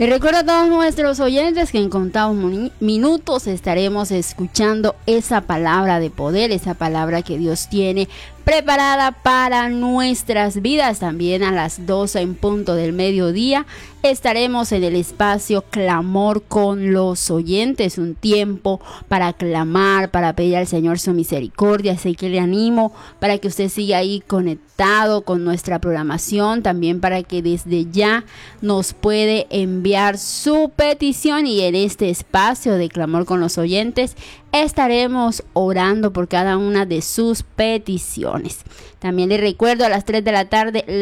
Les recuerdo a todos nuestros oyentes que en contados minutos estaremos escuchando esa palabra de poder, esa palabra que Dios tiene preparada para nuestras vidas. También a las 12 en punto del mediodía estaremos en el espacio Clamor con los oyentes, un tiempo para clamar, para pedir al Señor su misericordia. Así que le animo para que usted siga ahí conectado con nuestra programación, también para que desde ya nos puede enviar su petición, y en este espacio de Clamor con los oyentes estaremos orando por cada una de sus peticiones. También les recuerdo a las 3 de la tarde